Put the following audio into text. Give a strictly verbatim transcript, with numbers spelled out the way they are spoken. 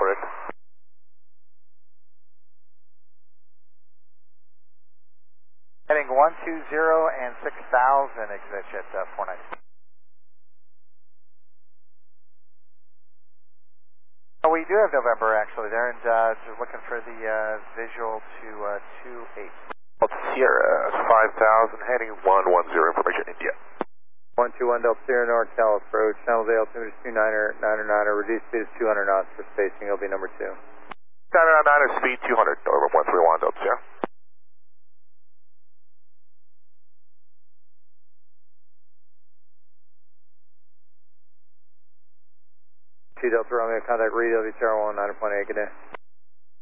reported. Heading one two zero and six thousand, exit jet uh, four ninety. Oh, we do have November actually there, and uh, just looking for the uh, visual to uh, two eight. Sierra five thousand, heading one one zero, information India. one two one Delta Sierra North, Cal approach, San Jose altimeter is two niner, niner niner, reduced speed is two hundred knots for spacing, it'll be number two. niner niner, speed two hundred, over one three one Delta Sierra. two Delta Romeo, contact Reed, W T R one, nine point eight, good day.